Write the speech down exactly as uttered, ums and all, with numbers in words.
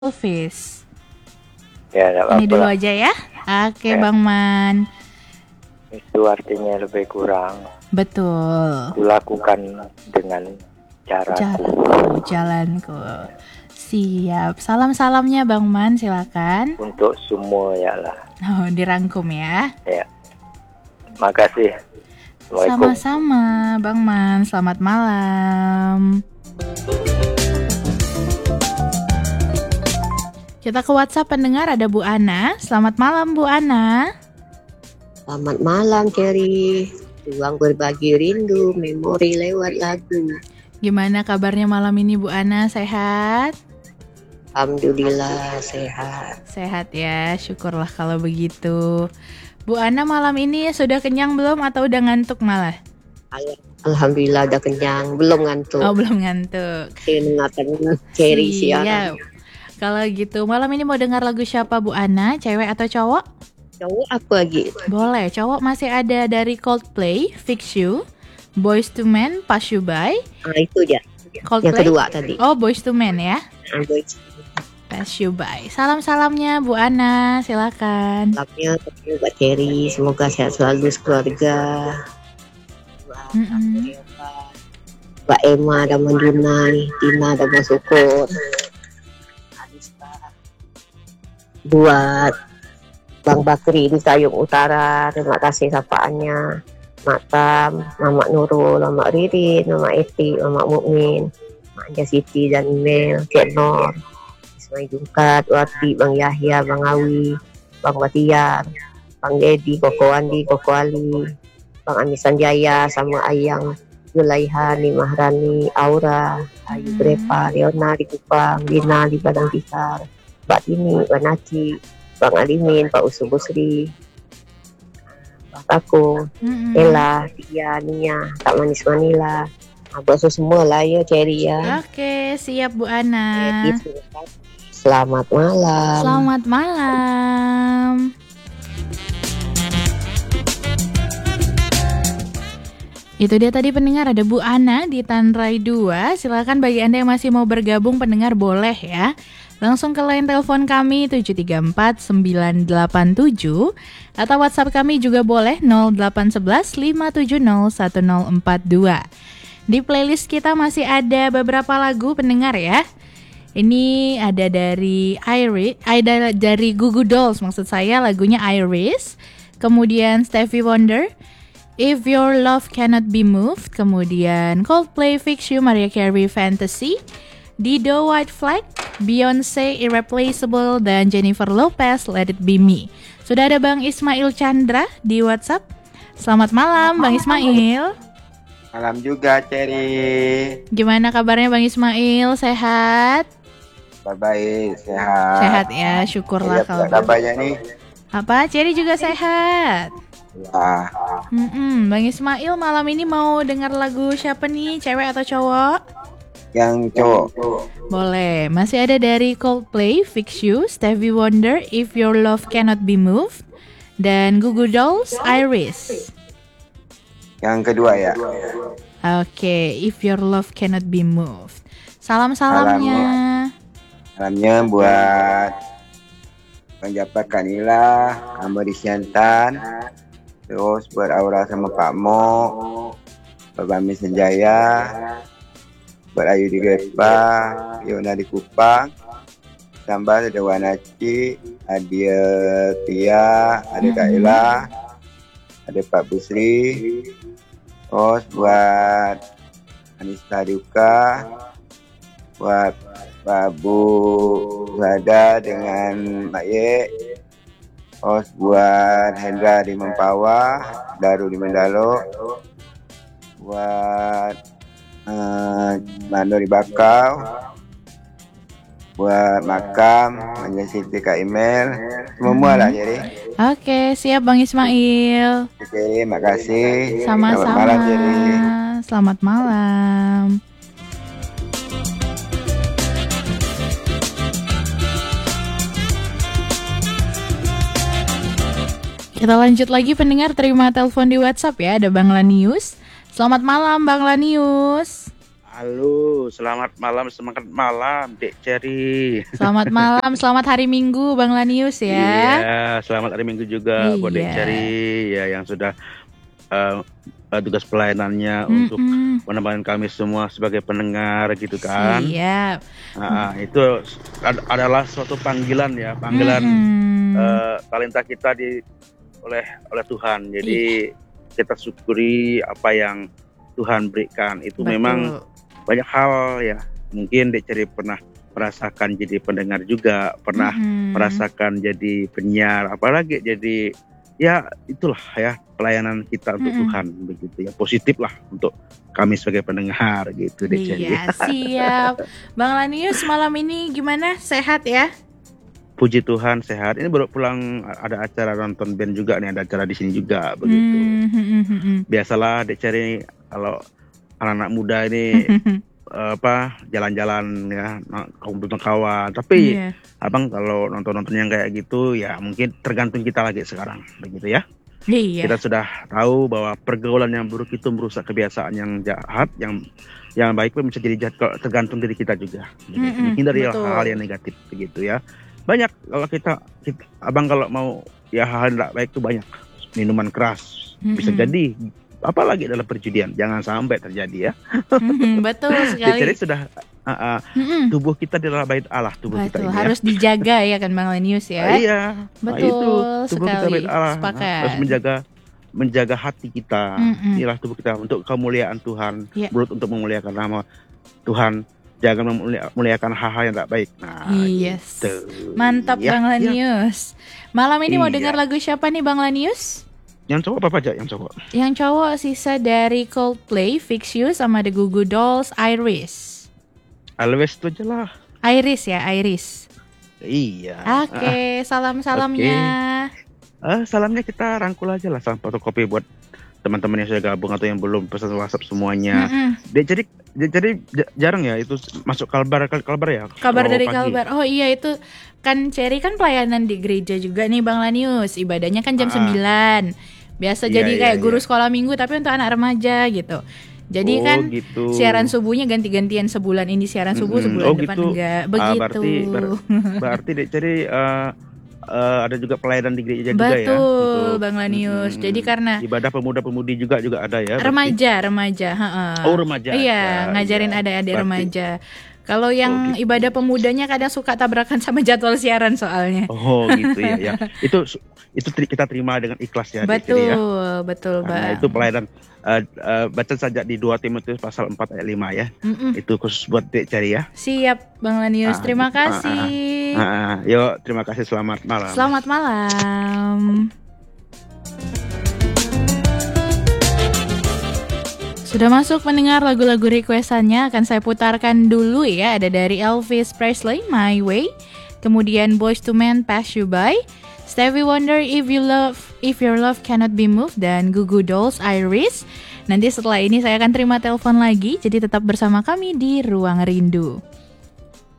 Elvis. Ya, enggak apa-apa. Ini dulu lah. aja ya. Oke, Ya. Bang Man. Itu artinya lebih kurang. Betul. Kulakukan dengan caraku. Caraku, jalanku. Siap. Salam-salamnya Bang Man, silakan. Untuk semua ya lah. Oh, dirangkum ya. Ya. Makasih. Assalamualaikum. Sama-sama, Bang Man. Selamat malam. Kita ke WhatsApp pendengar, ada Bu Ana. Selamat malam Bu Ana. Selamat malam Cherry. Ruang berbagi rindu, memori lewat lagu. Gimana kabarnya malam ini Bu Ana, sehat? Alhamdulillah sehat. Sehat ya, syukurlah kalau begitu. Bu Ana malam ini sudah kenyang belum atau udah ngantuk malah? Alhamdulillah udah kenyang, belum ngantuk. Oh, belum ngantuk. Saya dengarkan Cherry siaran. Kalau gitu, malam ini mau dengar lagu siapa Bu Ana? Cewek atau cowok? Cowok apa lagi? Boleh, cowok masih ada dari Coldplay, Fix You, Boyz two Men, Pass You By. Ah itu dia. Coldplay. Yang kedua tadi. Oh, Boyz two Men ya. Ah, Boyz. Pass You By. Salam-salamnya Bu Ana, silakan. Salamnya buat Cherry, semoga sehat selalu sekeluarga. Mm-mm. Mbak Emma dan Mandunai, Tina dan Mas Syukur. Buat Bang Bakri di Sayung Utara, terima kasih sapaannya. Mak Tam, Mama Nurul, Mama Ririn, Mama Eti, Mama Mukmin, Mak Anja Siti dan Email, Cik Nor, Ismail Jungkat, Wati, Bang Yahya, Bang Awi, Bang Batiar, Bang Dedi, Koko Andi, Koko Ali, Bang Anisan Jaya, sama Ayang, Zulaiha, Nimah Rani, Aura, Ayu Grepa, Leona di Kupang, Dina di Padang Pisar, Mbak Tini, Mbak Naci, Bang Alimin, Pak Usu Busri, Bang Tako, Mm-mm. Ella, Tia, Nia, Kak Manis Manila, Abang semua lah ya Cherry ya. Oke, siap Bu Ana. Selamat malam. Selamat malam. Itu dia tadi pendengar, ada Bu Ana di Tanrai dua. Silakan bagi Anda yang masih mau bergabung pendengar boleh ya. Langsung ke line telepon kami tujuh tiga empat sembilan delapan tujuh atau WhatsApp kami juga boleh nol delapan satu satu lima tujuh nol satu nol empat dua. Di playlist kita masih ada beberapa lagu pendengar ya. Ini ada dari Iris, ada dari Goo Goo Dolls maksud saya, lagunya Iris. Kemudian Stevie Wonder, If Your Love Cannot Be Moved. Kemudian Coldplay, Fix You, Mariah Carey, Fantasy, Dido, White Flag, Beyonce, Irreplaceable, dan Jennifer Lopez, Let It Be Me. Sudah ada Bang Ismail Chandra di WhatsApp. Selamat malam Bang Ismail. Malam juga Cherry. Gimana kabarnya Bang Ismail? Sehat? Baik, sehat. Sehat ya, syukurlah kalau begitu. Kabarnya nih? Apa? Cherry juga sehat. Ya. Mm-mm. Bang Ismail malam ini mau dengar lagu siapa nih? Cewek atau cowok? Yang cowok. Boleh. Masih ada dari Coldplay, Fix You, Stevie Wonder, If Your Love Cannot Be Moved, dan Goo Goo Dolls, Iris. Yang kedua ya. Oke, If Your Love Cannot Be Moved. Salam-salamnya. Salamnya buat Bang Japar Kanila, Amri Siantan, terus buat Aura sama Pak Mo, buat Bami Senjaya, buat Ayu di Grepa, Yona di Kupang, tambah ada Wanaci, Adia Tia, ada Kak Ella, ada Pak Busri, terus buat Anissa Duka, buat Pak Bu Zada dengan Mbak Ye, terus buat Hendra di Mempawah, Daru di Mendalo, buat uh, Mano di Bakau, buat Makam, Manja Siti Kak Email, semua lah jadi. Oke, siap Bang Ismail. Oke, makasih. Sama-sama. Selamat malam jadi. Selamat malam. Kita lanjut lagi pendengar, terima telepon di WhatsApp ya. Ada Bang Lanius. Selamat malam Bang Lanius. Halo, selamat malam, semangat malam, Dek Cherry. Selamat malam, selamat hari Minggu Bang Lanius ya. Iya, selamat hari Minggu juga buat Dek Iya. Cherry ya yang sudah uh, tugas pelayanannya Mm-mm. untuk menemani kami semua sebagai pendengar gitu kan. Siap. Nah, itu ad- adalah suatu panggilan ya, panggilan Mm-mm. uh, talenta kita di oleh oleh Tuhan. Jadi kita syukuri apa yang Tuhan berikan. Itu Betul. memang banyak hal ya. Mungkin Dek Cherry pernah merasakan jadi pendengar juga, pernah Mm-mm. merasakan jadi penyiar, apalagi jadi ya itulah ya pelayanan kita untuk Mm-mm. Tuhan begitu ya, positif lah untuk kami sebagai pendengar gitu Dek Cherry. Iya, siap. Bang Lanius malam ini gimana? Sehat ya? Puji Tuhan sehat. Ini baru pulang, ada acara nonton band juga nih, ada acara di sini juga begitu. Hmm, hmm, hmm, hmm, Biasalah Dek Cherry kalau anak-anak muda ini hmm. eh, apa jalan-jalan ya kumpul sama kawan. Tapi Iya. abang kalau nonton-nonton yang kayak gitu ya mungkin tergantung kita lagi sekarang begitu ya. Iya. Kita sudah tahu bahwa pergaulan yang buruk itu merusak kebiasaan yang jahat, yang yang baik pun bisa jadi jahat kalau tergantung diri kita juga. Mm-mm, Hindari betul. hal-hal yang negatif begitu ya. Banyak kalau kita, kita abang kalau mau ya hal-hal yang tidak baik itu banyak. Minuman keras bisa Mm-mm. jadi, apalagi dalam perjudian, jangan sampai terjadi ya. Mm-mm, betul sekali. Jadi sudah uh, uh, Mm-mm. tubuh kita adalah bait Allah, tubuh kita Betul, ini harus dijaga ya kan Bang Lanius ya. ya. Iya. Betul Nah, itu tubuh kita sekali. bait Allah. Sepakat. Harus menjaga menjaga hati kita. Mm-mm. Inilah tubuh kita untuk kemuliaan Tuhan, Iya. mulut untuk memuliakan nama Tuhan. Jangan memuliakan hal-hal yang tak baik. Nah, Yes. gitu. Mantap Ya, Bang ya. Lanius. Malam ini mau Iya. dengar lagu siapa nih Bang Lanius? Yang cowok apa aja? Yang cowok. Yang cowok sisa dari Coldplay, Fix You sama The Goo Goo Dolls, Iris. Always itu aja lah. Iris ya, Iris. Iya. Oke, salam-salamnya. Ah, salamnya kita rangkul aja lah, salam fotokopi buat teman-teman yang sudah gabung atau yang belum pesan WhatsApp semuanya. Mm-mm. Dia jadi dia- jadi j- jarang ya itu masuk kalbar kal- kalbar ya. Kabar kalau dari pagi. Kalbar. Oh iya itu kan Cherry kan pelayanan di gereja juga nih Bang Lanius. Ibadahnya kan jam Ah. sembilan. Biasa Iya, jadi iya, kayak guru iya. sekolah minggu tapi untuk anak remaja gitu. Jadi Oh, kan gitu. siaran subuhnya ganti-gantian, sebulan ini siaran subuh, Mm-mm. sebulan Oh, depan gitu. enggak. Ah, Begitu. berarti ber- berarti Dek Cherry eh, eh, ada juga pelayanan di gereja juga ya. Betul untuk- Bang Lanius. Mm-mm. Jadi karena ibadah pemuda-pemudi juga juga ada ya. berarti? remaja, remaja, heeh. Oh, remaja. Iya, Ya, ngajarin iya. adik-adik Berarti- remaja. Kalau yang Oh, gitu. ibadah pemudanya kadang suka tabrakan sama jadwal siaran soalnya. Oh gitu ya, ya. Itu itu tri- kita terima dengan ikhlas ya. Dek Cherry betul, ya. betul Karena Bang. itu pelayanan eh, eh, baca saja di dua Timotius pasal empat ayat lima ya. Mm-mm. Itu khusus buat Dek Cherry ya. Siap Bang Lanius, Ah, terima gitu. Ah, ah, kasih. Ah, ah. Yuk, terima kasih, selamat malam. Selamat malam. Sudah masuk mendengar lagu-lagu requestannya, akan saya putarkan dulu ya. Ada dari Elvis Presley, My Way, kemudian Boyz two Men, Pass You By, Stevie Wonder, If You Love, If Your Love Cannot Be Moved, dan Goo Goo Dolls, Iris. Nanti setelah ini saya akan terima telepon lagi, jadi tetap bersama kami di Ruang Rindu.